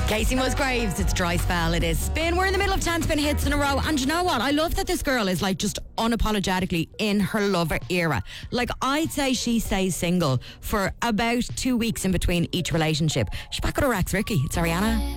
Casey Musgraves, it's Dry Spell. It is Spin. We're in the middle of 10 Spin hits in a row. And you know what? I love that this girl is like just unapologetically in her lover era. Like, I'd say she stays single for about 2 weeks in between each relationship. She's back with her ex, Ricky. It's Ariana.